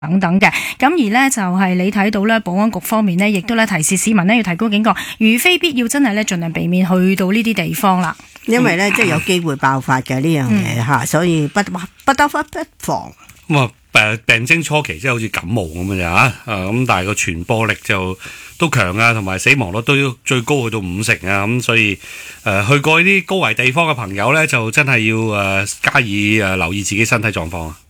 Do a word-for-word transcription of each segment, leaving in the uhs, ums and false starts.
等等嘅。咁而呢，就係你睇到呢，保安局方面呢，亦都咧提示市民呢要提高警覺，如非必要真係咧盡量避免去到呢啲地方啦。 因為咧即係有機會爆發嘅呢樣嘢吓，所以不不得不防。 咁啊，誒病徵初期即係好似感冒咁嘅啫嚇，啊咁但係個傳播力就都強啊，同埋死亡率都最高去到五成啊，咁所以誒去過呢啲高危地方嘅朋友咧，就真係要誒加以誒留意自己身體狀況啊。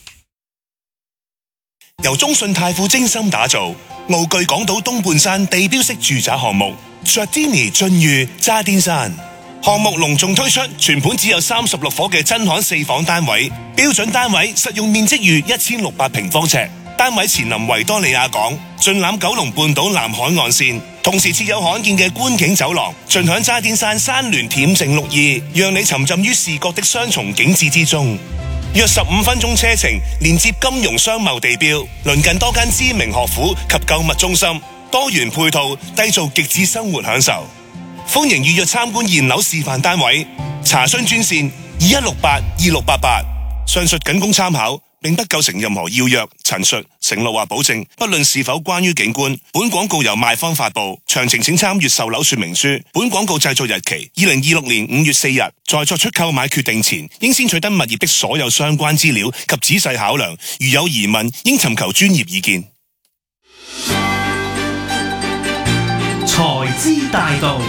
由中信泰富精心打造，傲具港島東半山地標式住宅項目 Giardini 駿譽渣甸山。項目隆重推出全盤只有三十六伙嘅真罕四房單位，標準單位實用面積逾一千六百平方尺，單位前臨維多利亞港，盡覽九龍半島南海岸線，同時設有罕見嘅觀景走廊，盡享渣甸山山巒恬靜綠意，讓你沉浸於視覺的雙重景致之中。約十五分鐘車程，連接金融商貿地標，鄰近多間知名學府及購物中心，多元配套，締造極致生活享受。歡迎預約參觀現樓示範單位，查詢專線二一六八二六八八。上述僅供參考，並不構成任何要約、陳述、承諾或保證，不論是否關於景觀。本廣告由賣方發布，詳情請參閱售樓說明書。本廣告製作日期二零二六年五月四日。在作出購買決定前，應先取得物業的所有相關資料及仔細考量，如有疑問，應尋求專業意見。 財資大道，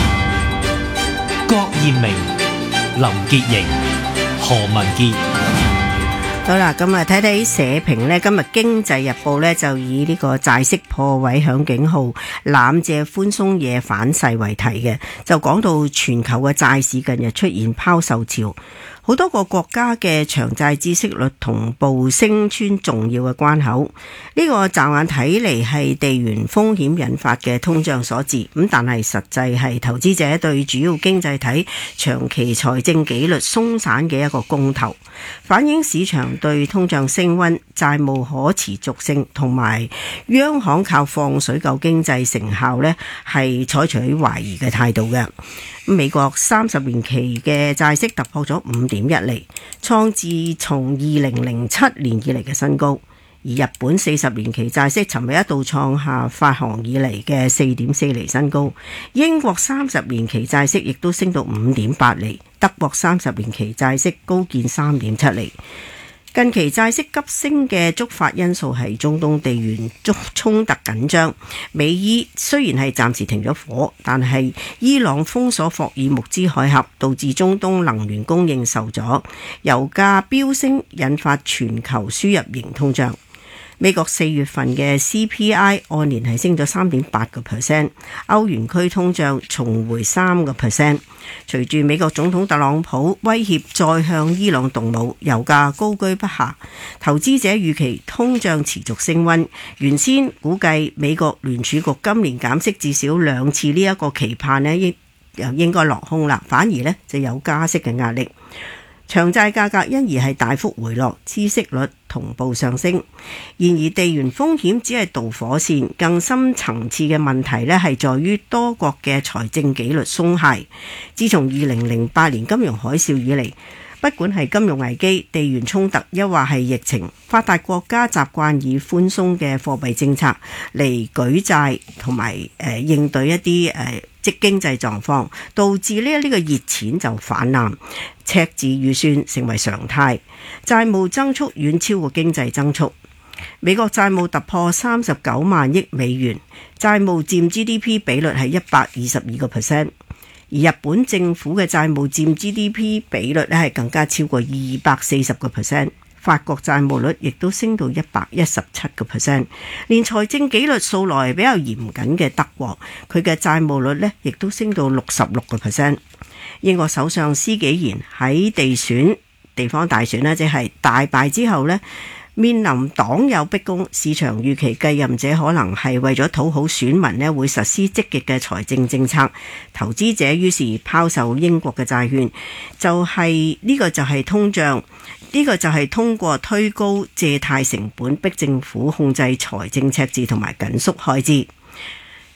郭艷明、林潔瑩、何文傑。 好啦，咁啊睇睇社評呢，今日經濟日報呢就以呢個債息破位響警號，攬借寬鬆夜反勢為題嘅，就講到全球嘅債市近日出現拋售潮。好多個國家嘅長債孳息率同步升穿重要嘅關口，呢個驟眼睇嚟係地緣風險引發嘅通脹所致，咁但係實際係投資者對主要經濟體長期財政紀律鬆散嘅一個公投，反映市場對通脹升溫、債務可持續性同埋央行靠放水救經濟成效呢係採取懷疑嘅態度嘅。美國三十年期嘅債息突破咗五點一厘，創自從二零零七年以嚟嘅新高。而日本四十年期債息尋日一度創下發行以嚟嘅四點四厘新高。英國三十年期債息亦都升到五點八厘，德國三十年期債息高見三點七厘。近期債息急升嘅觸發因素係中東地緣衝突緊張，美伊雖然係暫時停咗火，但係伊朗封鎖霍爾木茲海峽，導致中東能源供應受阻，油價飆升，引發全球輸入型通脹。美國四月份嘅 C P I 按年係升咗三點八個 percent， 歐元區通脹重回三個 percent。隨住美國總統特朗普威脅再向伊朗動武，油價高居不下，投資者預期通脹持續升溫。原先估計美國聯儲局今年減息至少兩次呢一個期盼呢，應又應該落空啦，反而呢就有加息嘅壓力。長債價格因而係大幅回落，孳息率同步上升。然而地緣風險只係導火線，更深層次嘅問題呢係在於多國嘅財政紀律鬆懈。自從二零零八年金融海嘯以嚟，不管係金融危機、地緣衝突，抑或係疫情，發達國家習慣以寬鬆嘅貨幣政策嚟舉債同埋誒應對一啲誒、呃、即經濟狀況，導致呢呢個熱錢就泛濫，赤字預算成為常態，債務增速遠超過經濟增速。美國債務突破三十九萬億美元，債務佔 G D P 比率係一百二十二個 percent。而日本政府嘅債務佔 G D P 比率咧係更加超過二百四十個 percent， 法國債務率亦都升到一百一十七個 percent， 連財政紀律素來比較嚴謹嘅德國，佢嘅債務率咧亦都升到六十六個 percent。英國首相施紀賢喺地選地方大選呢，即係大敗之後呢，面臨黨友逼宮，市場預期繼任者可能係為咗討好選民呢，會實施積極嘅財政政策。投資者於是拋售英國嘅債券，就係、是、呢、這個就係通脹，呢、這個就係通過推高借貸成本，逼政府控制財政赤字同埋緊縮開支。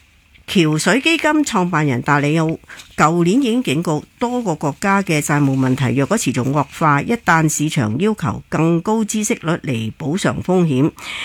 橋水基金創辦人達里奧舊年已經警告多個國家嘅債務問題，若果持續惡化，一旦市場要求更高孳息率嚟補償風險，